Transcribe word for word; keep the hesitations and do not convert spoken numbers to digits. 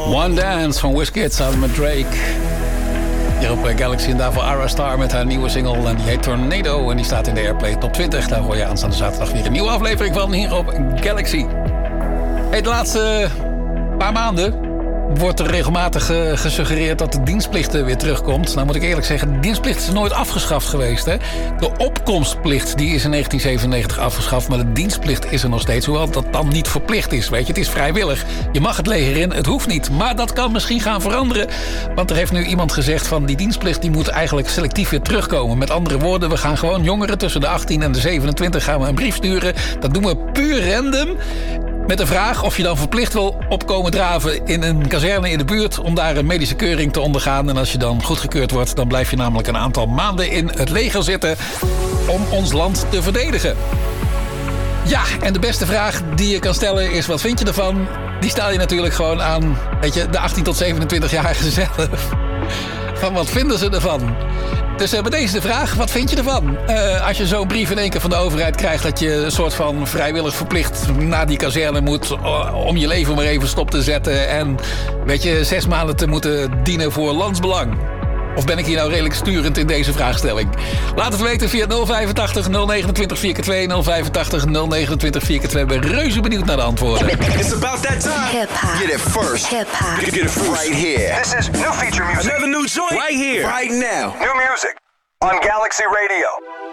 One Dance van Wizkid samen met Drake. Hier op Galaxy en daarvoor Ara Star met haar nieuwe single. En die heet Tornado en die staat in de Airplay Top twintig. Daar hoor je aanstaande zaterdag weer een nieuwe aflevering van hier op Galaxy. Hey, de laatste paar maanden wordt er regelmatig uh, gesuggereerd dat de dienstplicht uh, weer terugkomt. Nou moet ik eerlijk zeggen, de dienstplicht is nooit afgeschaft geweest. Hè? De opkomstplicht die is in negentien zevenennegentig afgeschaft, maar de dienstplicht is er nog steeds. Hoewel dat dan niet verplicht is. Weet je, het is vrijwillig. Je mag het leger in, het hoeft niet. Maar dat kan misschien gaan veranderen. Want er heeft nu iemand gezegd van die dienstplicht die moet eigenlijk selectief weer terugkomen. Met andere woorden, we gaan gewoon jongeren tussen de achttien en de zevenentwintig gaan we een brief sturen. Dat doen we puur random. Met de vraag of je dan verplicht wil opkomen draven in een kazerne in de buurt om daar een medische keuring te ondergaan. En als je dan goedgekeurd wordt, dan blijf je namelijk een aantal maanden in het leger zitten om ons land te verdedigen. Ja, en de beste vraag die je kan stellen is: wat vind je ervan? Die stel je natuurlijk gewoon aan, weet je, de achttien tot zevenentwintig-jarigen zelf. Van wat vinden ze ervan? Dus uh, bij deze de vraag, wat vind je ervan? Uh, als je zo'n brief in één keer van de overheid krijgt dat je een soort van vrijwillig verplicht naar die kazerne moet uh, om je leven maar even stop te zetten en weet je, zes maanden te moeten dienen voor landsbelang. Of ben ik hier nou redelijk sturend in deze vraagstelling? Laat het weten via nul vijfentachtig nul negenentwintig vier keer twee, nul vijfentachtig nul negenentwintig vier keer twee. Ik ben reuze benieuwd naar de antwoorden. It's about that time. Hip-hop. Get it first. Hip-hop. Get it first. Right here. This is new feature music. Another new joint. Right here. Right now. New music on Galaxy Radio.